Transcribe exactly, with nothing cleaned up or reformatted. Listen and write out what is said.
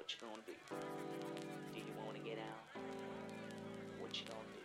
What you gonna do? Do you wanna get out? What you gonna do?